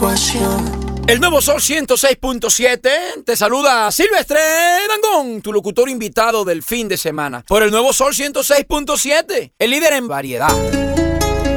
El nuevo Sol 106.7 te saluda Silvestre Dangond, tu locutor invitado del fin de semana. Por el nuevo Sol 106.7, el líder en variedad.